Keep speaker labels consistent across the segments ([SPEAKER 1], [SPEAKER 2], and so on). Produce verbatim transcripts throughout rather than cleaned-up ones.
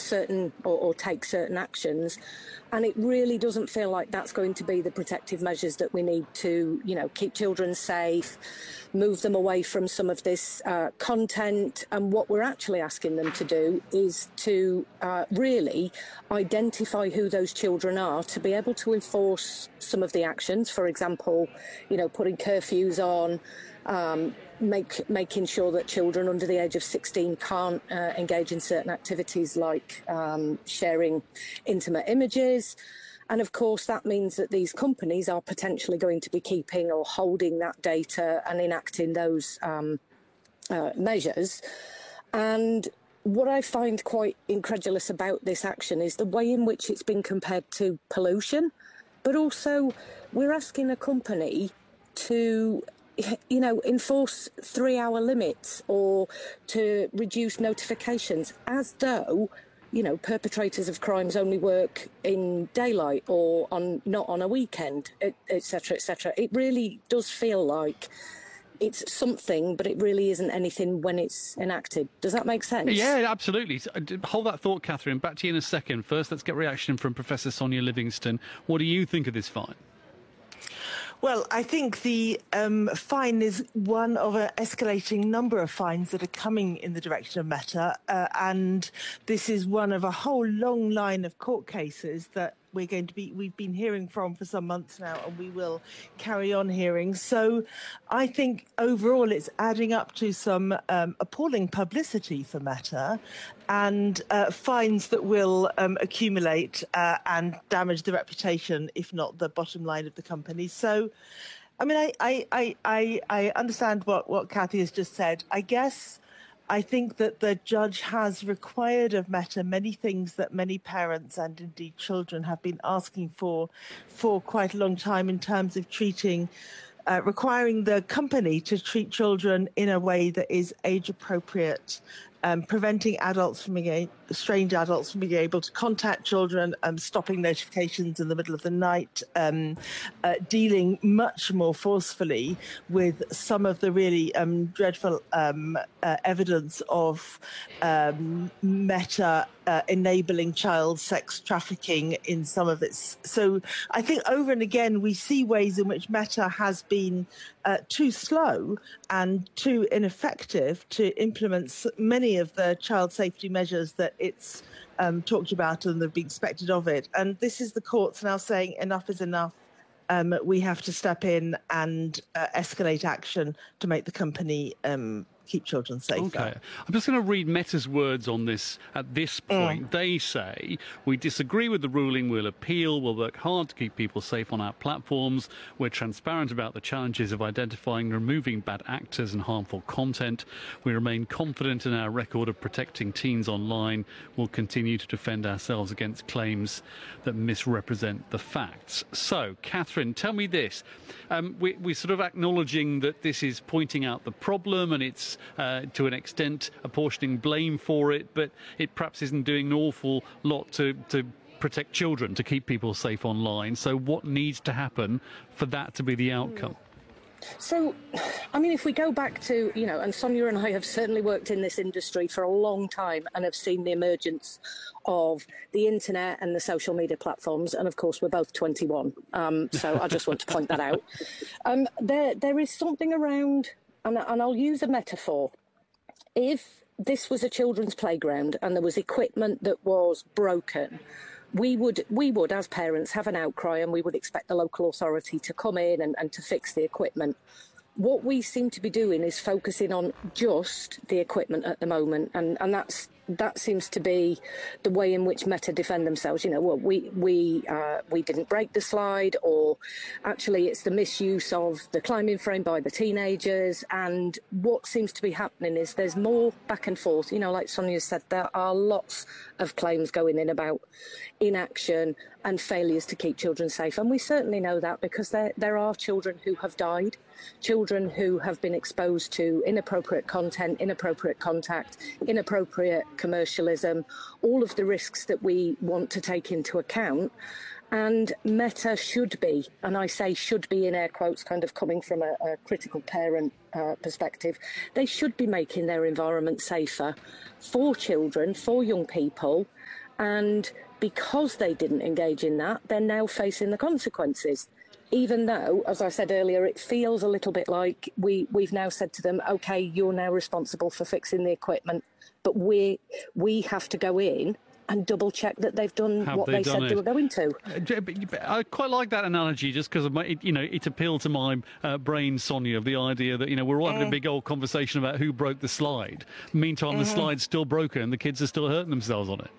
[SPEAKER 1] certain or, or take certain actions. And it really doesn't feel like that's going to be the protective measures that we need to, you know, keep children safe, move them away from some of this uh, content. And what we're actually asking them to do is to uh, really identify who those children are, to be able to enforce some of the actions. For example, you know, putting curfews on, um, make, making sure that children under the age of sixteen can't uh, engage in certain activities like um, sharing intimate images. And of course, that means that these companies are potentially going to be keeping or holding that data and enacting those um, uh, measures. And what I find quite incredulous about this action is the way in which it's been compared to pollution, but also we're asking a company to, you know, enforce three-hour limits or to reduce notifications as though, you know, perpetrators of crimes only work in daylight or on not on a weekend, et cetera, et cetera. It really does feel like it's something, but it really isn't anything when it's enacted. Does that make sense?
[SPEAKER 2] Yeah, absolutely. Hold that thought, Catherine. Back to you in a second. First, let's get reaction from Professor Sonia Livingston. What do you think of this fine?
[SPEAKER 3] Well, I think the um, fine is one of an escalating number of fines that are coming in the direction of Meta, uh, and this is one of a whole long line of court cases that we're going to be, we've been hearing from for some months now, and we will carry on hearing. So I think overall it's adding up to some um, appalling publicity for Meta and uh, fines that will um, accumulate uh, and damage the reputation, if not the bottom line of the company. So, I mean, I, I, I, I, I understand what, what Kathy has just said. I guess I think that the judge has required of Meta many things that many parents and indeed children have been asking for for quite a long time in terms of treating, uh, requiring the company to treat children in a way that is age appropriate, um, preventing adults from being, strange adults from being able to contact children, um, stopping notifications in the middle of the night, um, uh, dealing much more forcefully with some of the really um, dreadful um, uh, evidence of um, Meta uh, enabling child sex trafficking in some of its. So I think over and again we see ways in which Meta has been uh, too slow and too ineffective to implement many of the child safety measures that it's um, talked about and that be expected of it. And this is the courts now saying enough is enough. Um, we have to step in and uh, escalate action to make the company um, keep children safer.
[SPEAKER 2] Okay. I'm just going to read Meta's words on this at this point. Mm. They say, we disagree with the ruling, we'll appeal, we'll work hard to keep people safe on our platforms, we're transparent about the challenges of identifying and removing bad actors and harmful content, we remain confident in our record of protecting teens online, we'll continue to defend ourselves against claims that misrepresent the facts. So, Catherine, tell me this. Um, we, we're sort of acknowledging that this is pointing out the problem and it's Uh, to an extent apportioning blame for it, but it perhaps isn't doing an awful lot to, to protect children, to keep people safe online. So what needs to happen for that to be the outcome?
[SPEAKER 1] So, I mean, if we go back to, you know, and Sonia and I have certainly worked in this industry for a long time and have seen the emergence of the internet and the social media platforms, and of course we're both twenty-one, um, so I just want to point that out. Um, there, there is something around, and, and I'll use a metaphor. If this was a children's playground and there was equipment that was broken, we would, we would, as parents, have an outcry and we would expect the local authority to come in and, and to fix the equipment. What we seem to be doing is focusing on just the equipment at the moment, and, and that's that seems to be the way in which Meta defend themselves. You know, well, we we uh, we didn't break the slide, or actually it's the misuse of the climbing frame by the teenagers. And what seems to be happening is there's more back and forth. You know, like Sonia said, there are lots of claims going in about inaction and failures to keep children safe, and we certainly know that because there there are children who have died. Children who have been exposed to inappropriate content, inappropriate contact, inappropriate commercialism, all of the risks that we want to take into account. And Meta should be, and I say should be in air quotes, kind of coming from a, a critical parent uh, perspective, they should be making their environment safer for children, for young people. And because they didn't engage in that, they're now facing the consequences. Even though, as I said earlier, it feels a little bit like we, we've now said to them, OK, you're now responsible for fixing the equipment, but we we have to go in and double check that they've done
[SPEAKER 2] Have
[SPEAKER 1] what
[SPEAKER 2] they
[SPEAKER 1] they
[SPEAKER 2] done
[SPEAKER 1] said
[SPEAKER 2] it?
[SPEAKER 1] they were going to.
[SPEAKER 2] I quite like that analogy, just because it, you know, it appealed to my uh, brain, Sonia, of the idea that, you know, we're all having mm. a big old conversation about who broke the slide. Meantime, mm-hmm. the slide's still broken and the kids are still hurting themselves on it.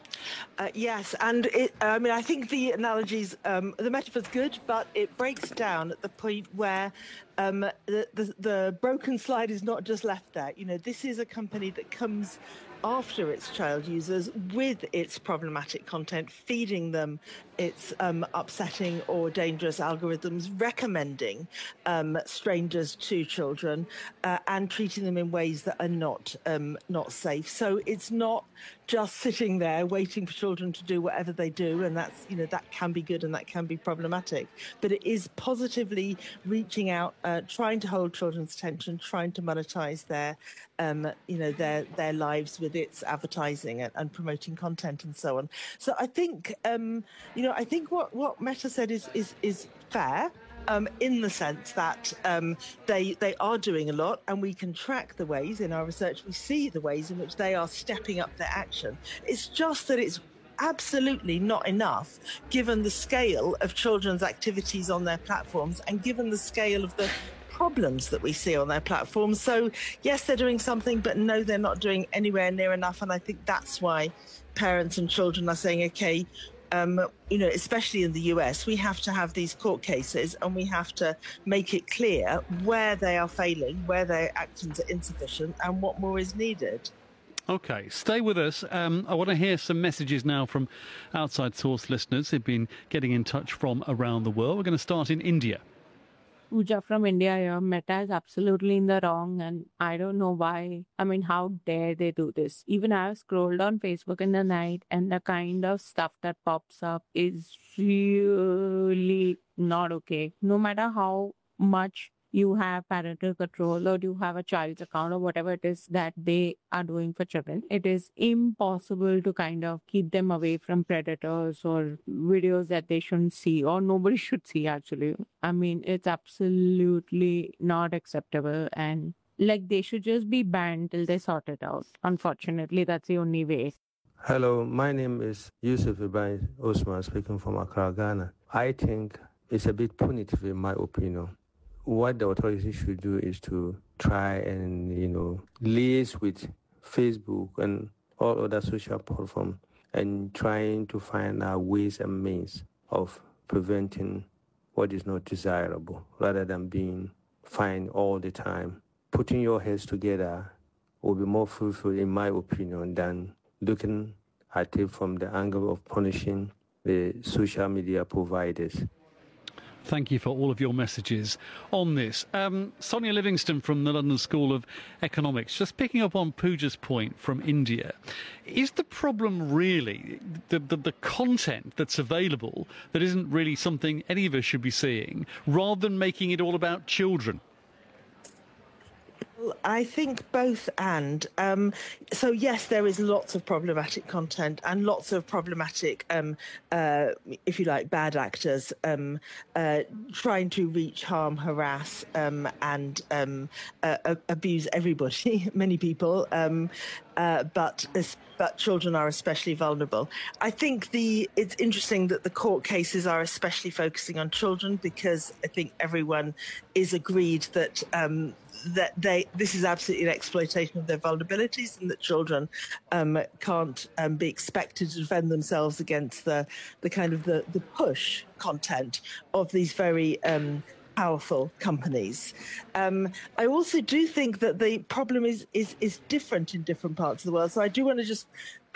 [SPEAKER 3] Uh, yes, and it, I mean, I think the analogies, um, the metaphor's good, but it breaks down at the point where um, the, the, the broken slide is not just left there. You know, this is a company that comes after its child users with its problematic content, feeding them its um, upsetting or dangerous algorithms, recommending um, strangers to children uh, and treating them in ways that are not um, not safe. So it's not just sitting there waiting for children to do whatever they do, and that's, you know, that can be good and that can be problematic. But it is positively reaching out, uh, trying to hold children's attention, trying to monetize their, um, you know, their their lives with its advertising and, and promoting content and so on. So I think, um, you know, I think what, what Meta said is is is fair. Um, in the sense that um, they they are doing a lot, and we can track the ways in our research. We see the ways in which they are stepping up their action. It's just that it's absolutely not enough, given the scale of children's activities on their platforms and given the scale of the problems that we see on their platforms. So yes, they're doing something, but no, they're not doing anywhere near enough. And I think that's why parents and children are saying, okay, Um, you know, especially in the U S, we have to have these court cases and we have to make it clear where they are failing, where their actions are insufficient and what more is needed.
[SPEAKER 2] OK, stay with us. Um, I want to hear some messages now from Outside Source listeners who've been getting in touch from around the world. We're going to start in India.
[SPEAKER 4] Pooja from India here. Meta is absolutely in the wrong, and I don't know why. I mean, how dare they do this? Even I have scrolled on Facebook in the night, and the kind of stuff that pops up is really not okay. No matter how much you have parental control or you have a child's account or whatever it is that they are doing for children, it is impossible to kind of keep them away from predators or videos that they shouldn't see or nobody should see, actually. I mean, it's absolutely not acceptable, and like they should just be banned till they sort it out. Unfortunately, that's the only way.
[SPEAKER 5] Hello, my name is Yusuf Ibrahim Osman, speaking from Accra, Ghana. I think it's a bit punitive in my opinion. What the authorities should do is to try and, you know, liaise with Facebook and all other social platforms and trying to find out ways and means of preventing what is not desirable rather than being fined all the time. Putting your heads together will be more fruitful, in my opinion, than looking at it from the angle of punishing the social media providers.
[SPEAKER 2] Thank you for all of your messages on this. Um, Sonia Livingston from the London School of Economics, just picking up on Pooja's point from India. Is the problem really the, the, the content that's available that isn't really something any of us should be seeing, rather than making it all about children?
[SPEAKER 3] I think both and. Um, so, yes, there is lots of problematic content and lots of problematic, um, uh, if you like, bad actors um, uh, trying to reach, harm, harass um, and um, uh, abuse everybody, many people. Um, uh, but but children are especially vulnerable. I think the it's interesting that the court cases are especially focusing on children, because I think everyone is agreed that um, that they this is absolutely an exploitation of their vulnerabilities, and that children um, can't um, be expected to defend themselves against the the kind of the, the push content of these very um, powerful companies. Um, I also do think that the problem is is is different in different parts of the world. So I do want to just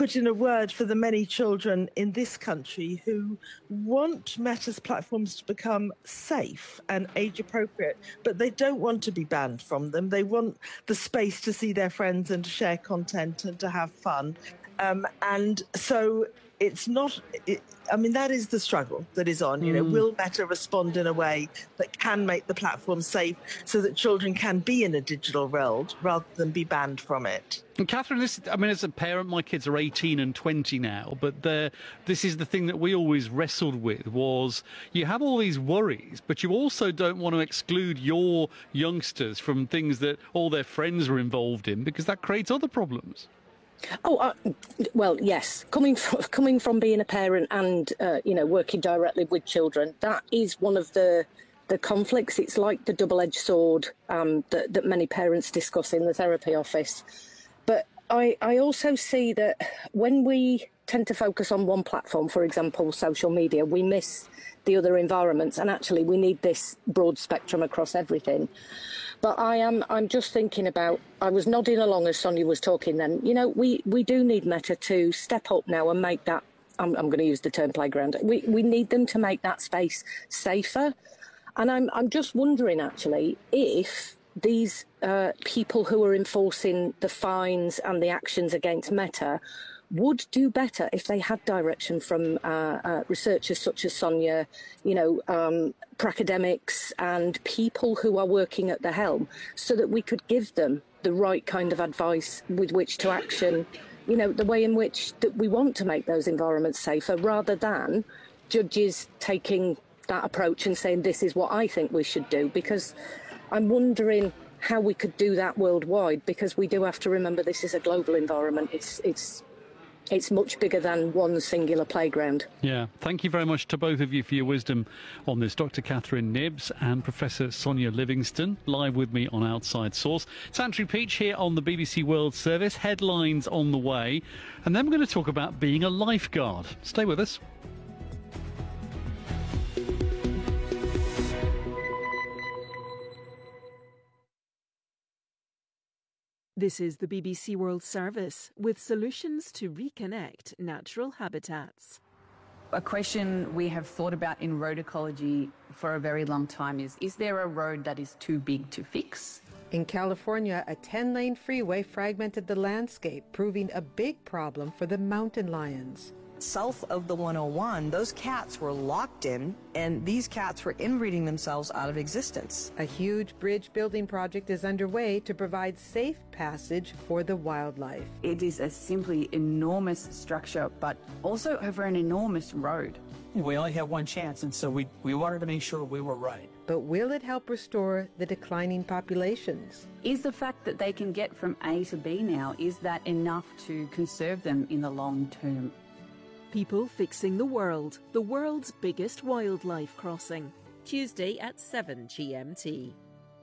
[SPEAKER 3] put in a word for the many children in this country who want Meta's platforms to become safe and age-appropriate, but they don't want to be banned from them. They want the space to see their friends and to share content and to have fun. Um, and so it's not, it, I mean, that is the struggle that is on. You know, mm. will Meta respond in a way that can make the platform safe so that children can be in a digital world rather than be banned from it?
[SPEAKER 2] And Catherine, this, I mean, as a parent, my kids are eighteen and twenty now, but this is the thing that we always wrestled with was you have all these worries, but you also don't want to exclude your youngsters from things that all their friends are involved in because that creates other problems.
[SPEAKER 1] Oh, uh, well, yes. Coming from, coming from being a parent and, uh, you know, working directly with children, that is one of the the conflicts. It's like the double-edged sword um, that, that many parents discuss in the therapy office. But I, I also see that when we tend to focus on one platform, for example, social media, we miss the other environments. And actually, we need this broad spectrum across everything. But I am, I'm just thinking about, I was nodding along as Sonia was talking then, you know, we, we do need Meta to step up now and make that, I'm, I'm going to use the term playground, we, we need them to make that space safer. And I'm, I'm just wondering, actually, if these uh, people who are enforcing the fines and the actions against Meta would do better if they had direction from uh, uh, researchers such as Sonia, you know, um, academics and people who are working at the helm, so that we could give them the right kind of advice with which to action, you know, the way in which that we want to make those environments safer, rather than judges taking that approach and saying, this is what I think we should do. Because I'm wondering how we could do that worldwide, because we do have to remember this is a global environment. It's, it's, It's much bigger than one singular playground.
[SPEAKER 2] Yeah, thank you very much to both of you for your wisdom on this. Doctor Catherine Nibbs and Professor Sonia Livingston, live with me on Outside Source. It's Andrew Peach here on the B B C World Service. Headlines on the way. And then we're going to talk about being a lifeguard. Stay with us.
[SPEAKER 6] This is the B B C World Service with solutions to reconnect natural habitats.
[SPEAKER 7] A question we have thought about in road ecology for a very long time is, is there a road that is too big to fix?
[SPEAKER 8] In California, a ten-lane freeway fragmented the landscape, proving a big problem for the mountain lions.
[SPEAKER 9] South of the one oh one, those cats were locked in, and these cats were inbreeding themselves out of existence.
[SPEAKER 8] A huge bridge building project is underway to provide safe passage for the wildlife.
[SPEAKER 7] It is a simply enormous structure, but also over an enormous road.
[SPEAKER 10] We only have one chance, and so we, we wanted to make sure we were right.
[SPEAKER 8] But will it help restore the declining populations?
[SPEAKER 7] Is the fact that they can get from A to B now, is that enough to conserve them in the long term?
[SPEAKER 6] People Fixing the World, the world's biggest wildlife crossing. Tuesday at seven G M T.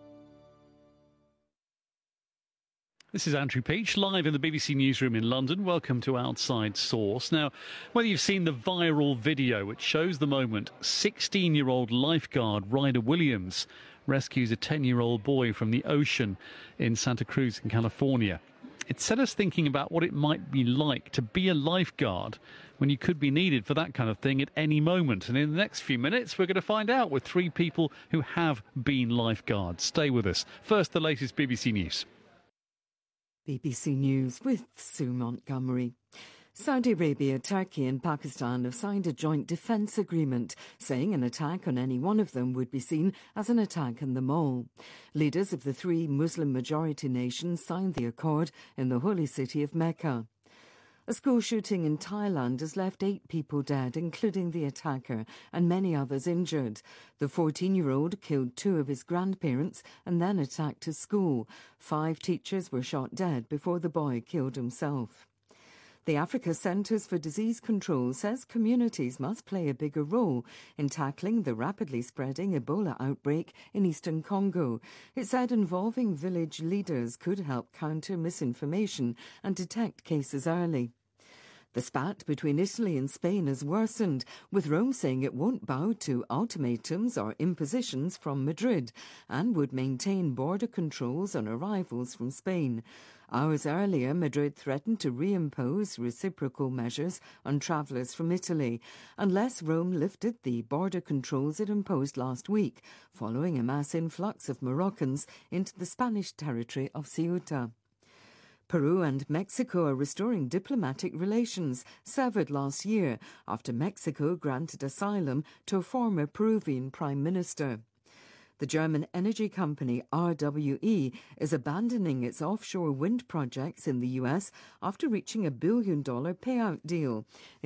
[SPEAKER 2] This is Andrew Peach, live in the B B C Newsroom in London. Welcome to Outside Source. Now, whether you've seen the viral video which shows the moment sixteen-year-old lifeguard Ryder Williams rescues a ten-year-old boy from the ocean in Santa Cruz in California, it set us thinking about what it might be like to be a lifeguard when you could be needed for that kind of thing at any moment. And in the next few minutes, we're going to find out with three people who have been lifeguards. Stay with us. First, the latest B B C News.
[SPEAKER 11] B B C News with Sue Montgomery. Saudi Arabia, Turkey and Pakistan have signed a joint defence agreement, saying an attack on any one of them would be seen as an attack on them all. Leaders of the three Muslim-majority nations signed the accord in the holy city of Mecca. A school shooting in Thailand has left eight people dead, including the attacker, and many others injured. The fourteen-year-old killed two of his grandparents and then attacked his school. Five teachers were shot dead before the boy killed himself. The Africa Centres for Disease Control says communities must play a bigger role in tackling the rapidly spreading Ebola outbreak in eastern Congo. It said involving village leaders could help counter misinformation and detect cases early. The spat between Italy and Spain has worsened, with Rome saying it won't bow to ultimatums or impositions from Madrid and would maintain border controls on arrivals from Spain. Hours earlier, Madrid threatened to reimpose reciprocal measures on travellers from Italy, unless Rome lifted the border controls it imposed last week, following a mass influx of Moroccans into the Spanish territory of Ceuta. Peru and Mexico are restoring diplomatic relations severed last year after Mexico granted asylum to a former Peruvian prime minister. The German energy company R W E is abandoning its offshore wind projects in the U S after reaching a billion dollar payout deal.